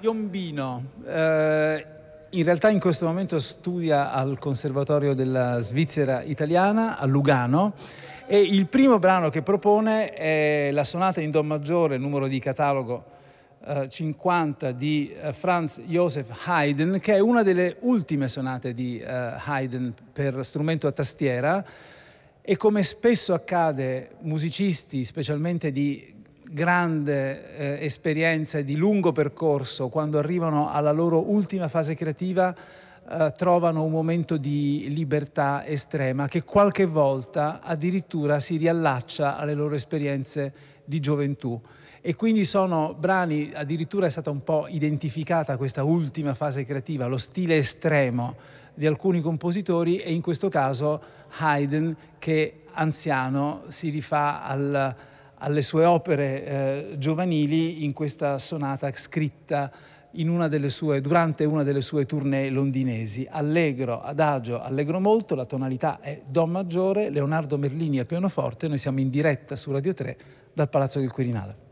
Piombino, in realtà in questo momento studia al Conservatorio della Svizzera Italiana a Lugano e il primo brano che propone è la sonata in Do maggiore, numero di catalogo 50 di Franz Joseph Haydn, che è una delle ultime sonate di Haydn per strumento a tastiera, e come spesso accade, musicisti, specialmente di grande esperienza e di lungo percorso, quando arrivano alla loro ultima fase creativa, trovano un momento di libertà estrema che qualche volta addirittura si riallaccia alle loro esperienze di gioventù. E quindi sono brani, addirittura è stata un po' identificata questa ultima fase creativa, lo stile estremo di alcuni compositori, e in questo caso Haydn, che anziano si rifà alle sue opere giovanili in questa sonata scritta durante una delle sue tournée londinesi. Allegro, adagio, allegro molto, la tonalità è Do maggiore, Leonardo Merlini al pianoforte. Noi siamo in diretta su Radio 3 dal Palazzo del Quirinale.